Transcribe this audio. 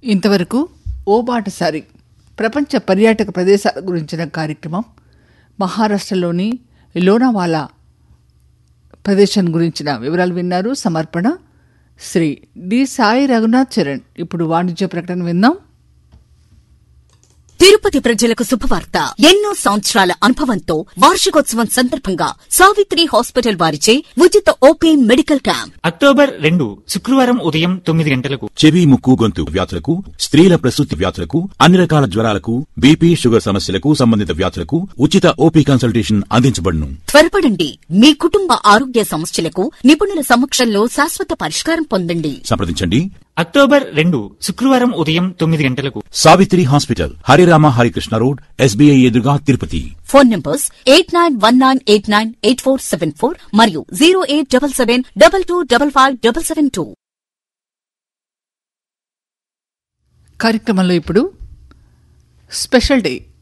ఇంతవరకు ఓ బాటసారి ప్రపంచ పర్యాటక ప్రదేశాల గురించిన కార్యక్రమం మహారాష్ట్రలోని లోనావాలా ప్రదేశం గురించిన వివరాలు విన్నారు. సమర్పణ శ్రీ డి సాయి రఘునాథ్ చరణ్. ఇప్పుడు వాణిజ్య ప్రకటన విందాం. తిరుపతి ప్రజలకు శుభవార్త. ఎన్నో సంవత్సరాల అనుభవంతో వార్షికోత్సవం సందర్భంగా సావిత్రి హాస్పిటల్ వారిచే ఉచిత ఓపీ మెడికల్ క్యాంప్ అక్టోబర్ 2 శుక్రవారం ఉదయం 9 గంటలకు చెవి, ముక్కు, గొంతు వ్యాధులకు, స్త్రీల ప్రసూతి వ్యాధులకు, అన్ని రకాల జ్వరాలకు, బీపీ, షుగర్ సమస్యలకు, సంబంధిత వ్యాధులకు ఉచిత ఓపీ కన్సల్టేషన్ అందించబడును. త్వరపడండి. మీ కుటుంబ ఆరోగ్య సమస్యలకు నిపుణుల సమక్షంలో శాశ్వత పరిష్కారం పొందండి. సంప్రదించండి. అక్టోబర్ 2 శుక్రవారం ఉదయం 9 గంటలకు Savitri hospital, Harirama Harikrishna road, SBI ఎదురుగా, తిరుపతి. ఫోన్ నంబర్స్ 8919898474 మరియు 087722557772. కార్యక్రమంలో ఇప్పుడు స్పెషల్ డే